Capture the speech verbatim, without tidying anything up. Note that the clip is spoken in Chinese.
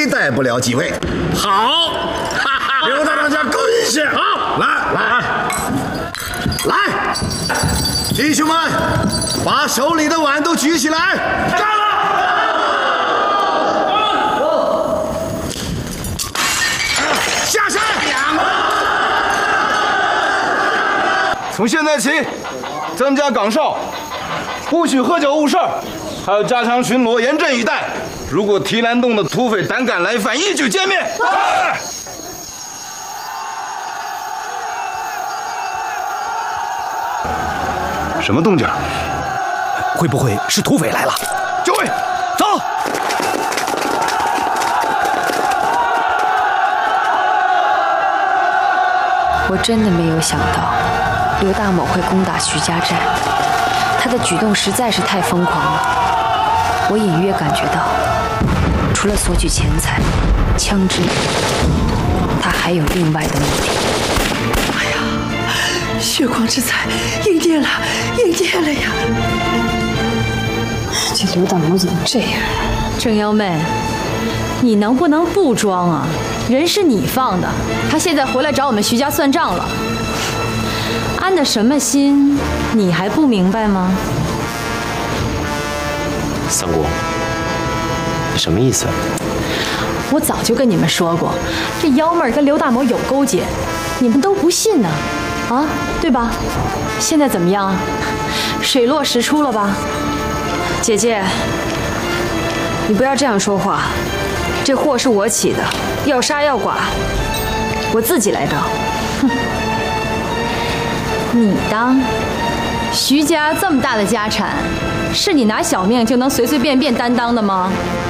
对待不了几位。 好， 刘大当家恭喜！ 好， 来来来，弟兄们，把手里的碗都举起来！ 干了！ 下山！ 从现在起，增加岗哨，不许喝酒误事儿，还要加强巡逻，严阵以待。如果提篮洞的土匪胆敢来犯，一举歼灭。什么动静？ 会不会是土匪来了？ 就位，走！ 我真的没有想到刘大某会攻打徐家寨，他的举动实在是太疯狂了。我隐约感觉到，除了索取钱财、枪支，他还有另外的目的。 哎呀，血光之灾，应验了，应验了呀！ 这刘大某怎么这样？ 正幺妹，你能不能不装啊？人是你放的，他现在回来找我们徐家算账了。安的什么心，你还不明白吗？ 三姑，你什么意思？ 我早就跟你们说过，这幺妹跟刘大某有勾结，你们都不信呢，啊，对吧？现在怎么样？水落石出了吧？ 姐姐，你不要这样说话，这祸是我起的，要杀要剐，我自己来当。 哼，你当？徐家这么大的家产，是你拿小命就能随随便便担当的吗？